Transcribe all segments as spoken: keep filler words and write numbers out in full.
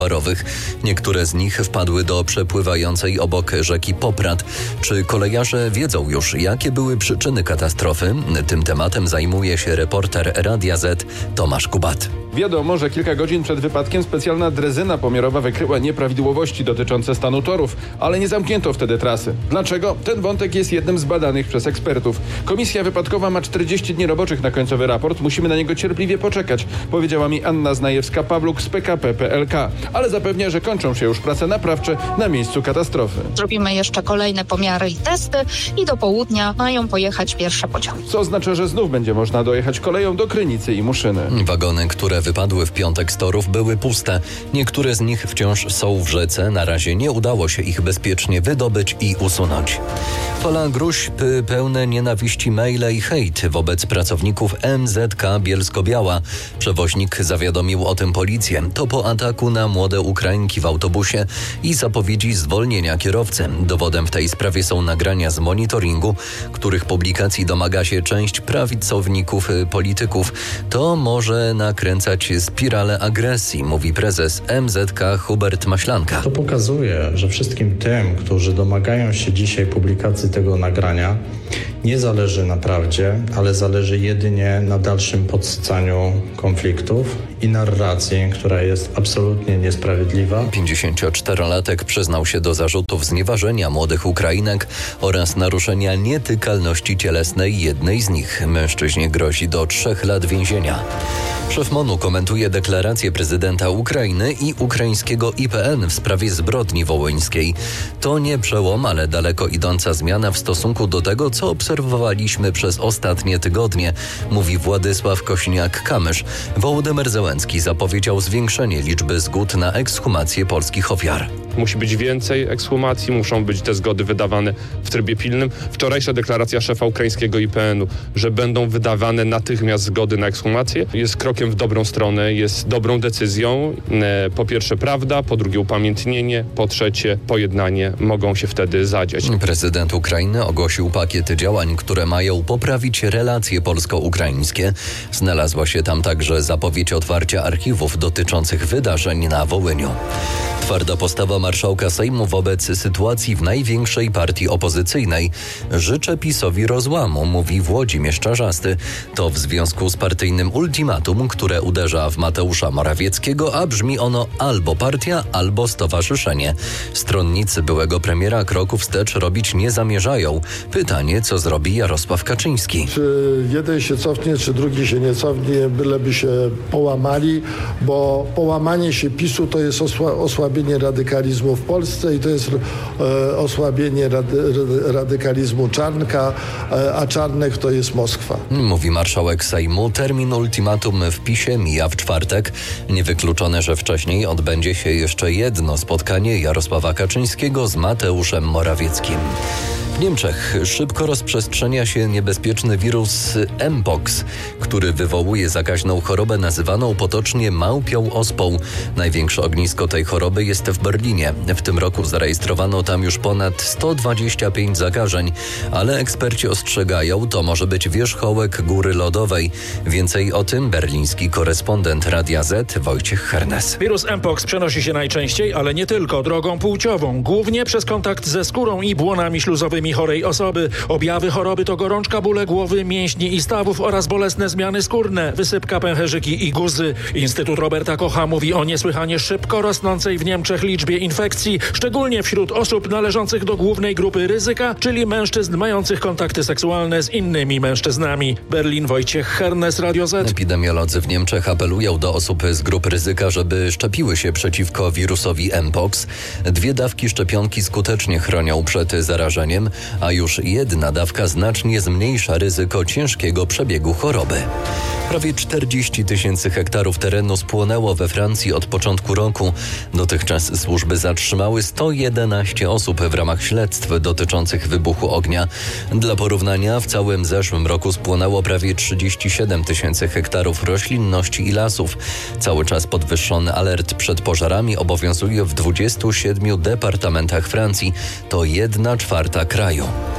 parowych. Niektóre z nich wpadły do przepływającej obok rzeki Poprad. Czy kolejarze wiedzą już, jakie były przyczyny katastrofy? Tym tematem zajmuje się reporter Radia Z Tomasz Kubat. Wiadomo, że kilka godzin przed wypadkiem specjalna drezyna pomiarowa wykryła nieprawidłowości dotyczące stanu torów, ale nie zamknięto wtedy trasy. Dlaczego? Ten wątek jest jednym z badanych przez ekspertów. Komisja wypadkowa ma czterdzieści dni roboczych na końcowy raport. Musimy na niego cierpliwie poczekać, powiedziała mi Anna Znajewska-Pawluk z P K P P L K. Ale zapewnia, że kończą się już prace naprawcze na miejscu katastrofy. Zrobimy jeszcze kolejne pomiary i testy i do południa mają pojechać pierwsze pociągi. Co oznacza, że znów będzie można dojechać koleją do Krynicy i Muszyny. Wagony, które wypadły w piątek z torów, były puste. Niektóre z nich wciąż są w rzece. Na razie nie udało się ich bezpiecznie wydobyć i usunąć. Fala gruźb, pełne nienawiści, maile i hejt wobec pracowników M Z K Bielsko-Biała. Przewoźnik zawiadomił o tym policję. To po ataku na młode Ukrainki w autobusie i zapowiedzi zwolnienia kierowcy. Dowodem w tej sprawie są nagrania z monitoringu, których publikacji domaga się część prawicowników polityków. To może nakręcać spiralę agresji, mówi prezes M Z K Hubert Maślanka. To pokazuje, że wszystkim tym, którzy domagają się dzisiaj publikacji tego nagrania, nie zależy na prawdzie, ale zależy jedynie na dalszym podsycaniu konfliktów i narracji, która jest absolutnie niesprawiedliwa. pięćdziesięcioczterolatek przyznał się do zarzutów znieważenia młodych Ukrainek oraz naruszenia nietykalności cielesnej jednej z nich. Mężczyźnie grozi do trzech lat więzienia. Szef MON-u komentuje deklarację prezydenta Ukrainy i ukraińskiego I P N w sprawie zbrodni wołyńskiej. To nie przełom, ale daleko idąca zmiana w stosunku do tego, co obserwowaliśmy przez ostatnie tygodnie, mówi Władysław Kośniak-Kamysz. Wołodymyr Zełenski zapowiedział zwiększenie liczby zgód na ekshumację polskich ofiar. Musi być więcej ekshumacji, muszą być te zgody wydawane w trybie pilnym. Wczorajsza deklaracja szefa ukraińskiego I P N u, że będą wydawane natychmiast zgody na ekshumację, jest krokiem w dobrą stronę, jest dobrą decyzją. Po pierwsze prawda, po drugie upamiętnienie, po trzecie pojednanie mogą się wtedy zadziać. Prezydent Ukrainy ogłosił pakiet działań, które mają poprawić relacje polsko-ukraińskie. Znalazła się tam także zapowiedź otwarcia archiwów dotyczących wydarzeń na Wołyniu. Twarda postawa marszałka Sejmu wobec sytuacji w największej partii opozycyjnej. Życzę PiS-owi rozłamu, mówi Włodzimierz Czarzasty. To w związku z partyjnym ultimatum, które uderza w Mateusza Morawieckiego, a brzmi ono albo partia, albo stowarzyszenie. Stronnicy byłego premiera kroku wstecz robić nie zamierzają. Pytanie, co zrobi Jarosław Kaczyński. Czy jeden się cofnie, czy drugi się nie cofnie, byleby się połamali, bo połamanie się PiS-u to jest osła- osłabienie radykalizmu w Polsce i to jest e, osłabienie rady, radykalizmu Czarnka, e, a Czarnek to jest Moskwa. Mówi marszałek Sejmu. Termin ultimatum w PiS-ie mija w czwartek. Niewykluczone, że wcześniej odbędzie się jeszcze jedno spotkanie Jarosława Kaczyńskiego z Mateuszem Morawieckim. W Niemczech szybko rozprzestrzenia się niebezpieczny wirus Mpox, który wywołuje zakaźną chorobę nazywaną potocznie małpią ospą. Największe ognisko tej choroby jest w Berlinie. W tym roku zarejestrowano tam już ponad sto dwadzieścia pięć zakażeń, ale eksperci ostrzegają, to może być wierzchołek góry lodowej. Więcej o tym berliński korespondent Radia Z Wojciech Hernes. Wirus Mpox przenosi się najczęściej, ale nie tylko, drogą płciową, głównie przez kontakt ze skórą i błonami śluzowymi chorej osoby. Objawy choroby to gorączka, bóle głowy, mięśni i stawów oraz bolesne zmiany skórne, wysypka, pęcherzyki i guzy. Instytut Roberta Kocha mówi o niesłychanie szybko rosnącej w Niemczech liczbie infekcji, szczególnie wśród osób należących do głównej grupy ryzyka, czyli mężczyzn mających kontakty seksualne z innymi mężczyznami. Berlin, Wojciech Hernes, Radio Z. Epidemiolodzy w Niemczech apelują do osób z grup ryzyka, żeby szczepiły się przeciwko wirusowi Mpox. Dwie dawki szczepionki skutecznie chronią przed zarażeniem, a już jedna dawka znacznie zmniejsza ryzyko ciężkiego przebiegu choroby. Prawie czterdzieści tysięcy hektarów terenu spłonęło we Francji od początku roku. Dotychczas służby zatrzymały sto jedenaście osób w ramach śledztw dotyczących wybuchu ognia. Dla porównania w całym zeszłym roku spłonęło prawie trzydzieści siedem tysięcy hektarów roślinności i lasów. Cały czas podwyższony alert przed pożarami obowiązuje w dwudziestu siedmiu departamentach Francji. To jedna czwarta kraju.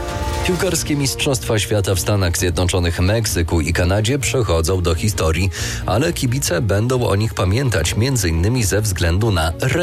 Piłkarskie Mistrzostwa Świata w Stanach Zjednoczonych, Meksyku i Kanadzie przechodzą do historii, ale kibice będą o nich pamiętać między innymi ze względu na